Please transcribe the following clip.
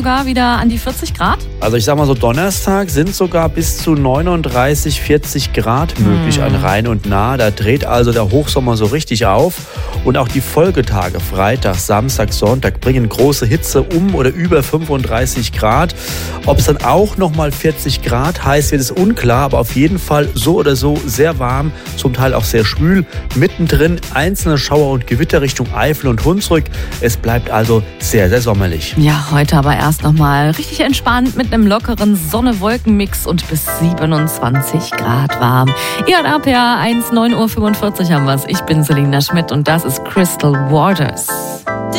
sogar wieder an die 40 Grad? Also ich sag mal so, Donnerstag sind sogar bis zu 39, 40 Grad möglich an Rhein und Nahe. Da dreht also der Hochsommer so richtig auf. Und auch die Folgetage, Freitag, Samstag, Sonntag, bringen große Hitze um oder über 35 Grad. Ob es dann auch nochmal 40 Grad heiß wird, ist unklar. Aber auf jeden Fall so oder so sehr warm, zum Teil auch sehr schwül. Mittendrin einzelne Schauer und Gewitter Richtung Eifel und Hunsrück. Es bleibt also sehr, sehr sommerlich. Ja, heute aber erst nochmal richtig entspannt mit einem lockeren Sonne-Wolken-Mix und bis 27 Grad warm. Ihr hört RPA 1, 9:45 Uhr haben wir's. Ich bin Selina Schmidt und das ist Crystal Waters.